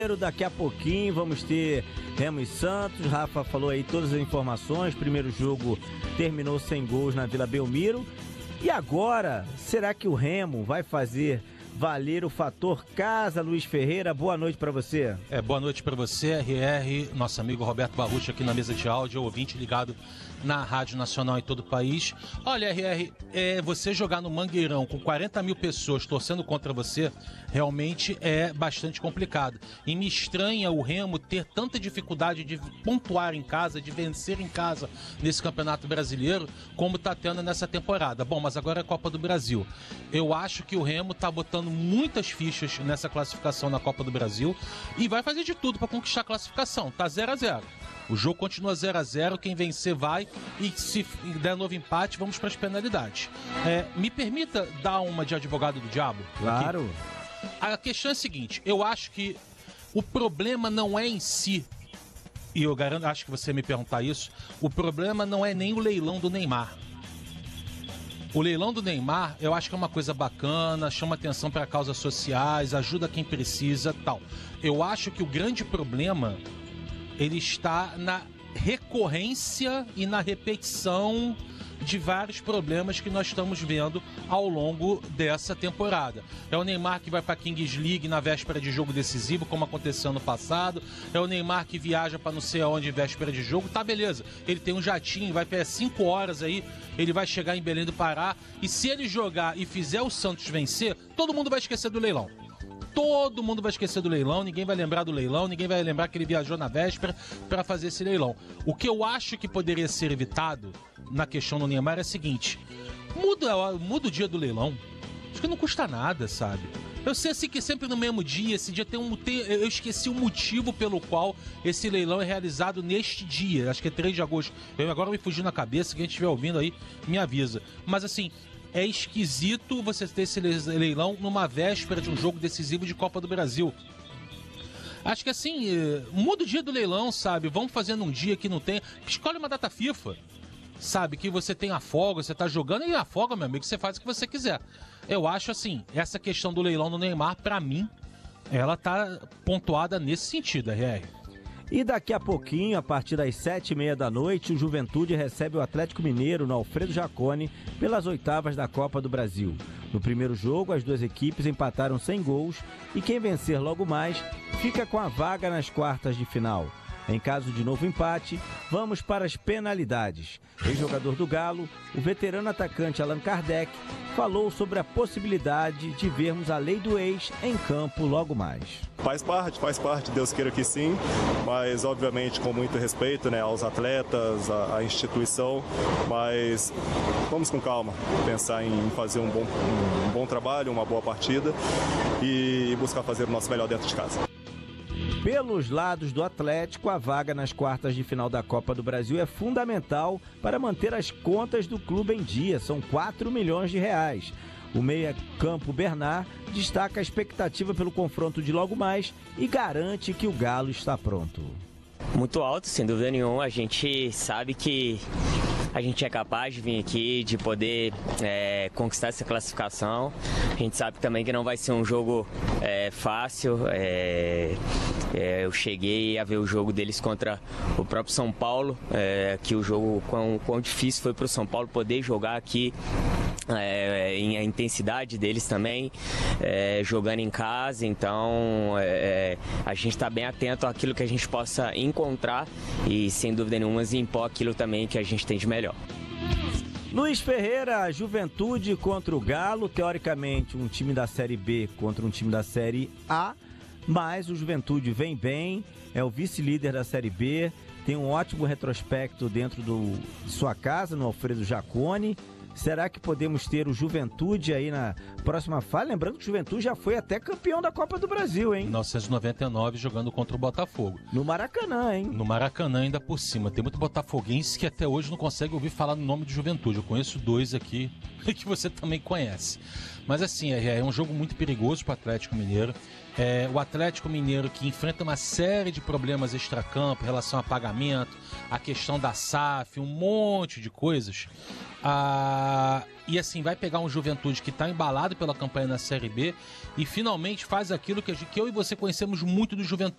Daqui a pouquinho vamos ter Remo e Santos. Rafa falou aí todas as informações. Primeiro jogo terminou sem gols na Vila Belmiro. E agora, será que o Remo vai fazer valer o fator casa? Luiz Ferreira, boa noite para você. Boa noite para você, RR, nosso amigo Roberto Barrucho aqui na mesa de áudio, ouvinte ligado na Rádio Nacional em todo o país. Olha, RR, você jogar no Mangueirão com 40 mil pessoas torcendo contra você, realmente é bastante complicado. E me estranha o Remo ter tanta dificuldade de pontuar em casa, de vencer em casa nesse Campeonato Brasileiro, como está tendo nessa temporada. Bom, mas agora é a Copa do Brasil. Eu acho que o Remo está botando muitas fichas nessa classificação na Copa do Brasil e vai fazer de tudo para conquistar a classificação. Tá 0-0. O jogo continua 0-0, quem vencer vai, e se der novo empate, vamos para as penalidades. Me permita dar uma de advogado do diabo? Claro. Aqui. A questão é a seguinte, eu acho que o problema não é em si, e eu garanto, acho que você me perguntar isso, o problema não é nem o leilão do Neymar. O leilão do Neymar, eu acho que é uma coisa bacana, chama atenção para causas sociais, ajuda quem precisa, tal. Eu acho que o grande problema, ele está na recorrência e na repetição de vários problemas que nós estamos vendo ao longo dessa temporada. É o Neymar que vai para a Kings League na véspera de jogo decisivo, como aconteceu ano passado. É o Neymar que viaja para não sei aonde em véspera de jogo. Tá, beleza. Ele tem um jatinho, vai pegar 5 horas aí, ele vai chegar em Belém do Pará. E se ele jogar e fizer o Santos vencer, todo mundo vai esquecer do leilão. Todo mundo vai esquecer do leilão, ninguém vai lembrar do leilão, ninguém vai lembrar que ele viajou na véspera para fazer esse leilão. O que eu acho que poderia ser evitado na questão do Neymar é o seguinte: muda o dia do leilão. Acho que não custa nada, sabe? Eu sei assim que sempre no mesmo dia, esse dia eu esqueci o motivo pelo qual esse leilão é realizado neste dia. Acho que é 3 de agosto. Agora me fugiu na cabeça, quem estiver ouvindo aí me avisa. Mas assim, é esquisito você ter esse leilão numa véspera de um jogo decisivo de Copa do Brasil. Acho que assim, muda o dia do leilão, sabe? Vamos fazendo um dia que não tem. Escolhe uma data FIFA, sabe? Que você tem a folga, você tá jogando e a folga, meu amigo, você faz o que você quiser. Eu acho assim, essa questão do leilão do Neymar, pra mim, ela tá pontuada nesse sentido, RR. E daqui a pouquinho, a partir das 7h30 da noite, o Juventude recebe o Atlético Mineiro no Alfredo Jaconi pelas oitavas da Copa do Brasil. No primeiro jogo, as duas equipes empataram sem gols e quem vencer logo mais fica com a vaga nas quartas de final. Em caso de novo empate, vamos para as penalidades. Ex-jogador do Galo, o veterano atacante Allan Kardec falou sobre a possibilidade de vermos a lei do ex em campo logo mais. Faz parte, Deus queira que sim, mas obviamente com muito respeito, né, aos atletas, à instituição, mas vamos com calma, pensar em fazer um bom trabalho, uma boa partida e buscar fazer o nosso melhor dentro de casa. Pelos lados do Atlético, a vaga nas quartas de final da Copa do Brasil é fundamental para manter as contas do clube em dia. São 4 milhões de reais. O meia-campo Bernard destaca a expectativa pelo confronto de logo mais e garante que o Galo está pronto. Muito alto, sem dúvida nenhuma. A gente sabe que a gente é capaz de vir aqui, de poder conquistar essa classificação. A gente sabe também que não vai ser um jogo fácil. Eu cheguei a ver o jogo deles contra o próprio São Paulo, que o jogo, quão difícil foi para o São Paulo poder jogar aqui. A intensidade deles também, jogando em casa, então a gente está bem atento àquilo que a gente possa encontrar e sem dúvida nenhuma impor aquilo também que a gente tem de melhor. Luiz Ferreira, Juventude contra o Galo, teoricamente um time da Série B contra um time da Série A, mas o Juventude vem bem, é o vice-líder da Série B, tem um ótimo retrospecto dentro de sua casa, no Alfredo Jaconi. Será que podemos ter o Juventude aí na próxima fase? Lembrando que o Juventude já foi até campeão da Copa do Brasil, hein? 1999, jogando contra o Botafogo. No Maracanã, hein? No Maracanã, ainda por cima. Tem muito botafoguense que até hoje não consegue ouvir falar no nome de Juventude. Eu conheço 2 aqui que você também conhece. Mas assim, é um jogo muito perigoso para o Atlético Mineiro. O Atlético Mineiro que enfrenta uma série de problemas extracampo em relação a pagamento, a questão da SAF, um monte de coisas. E assim, vai pegar um Juventude que está embalado pela campanha na Série B e finalmente faz aquilo que eu e você conhecemos muito do Juventude.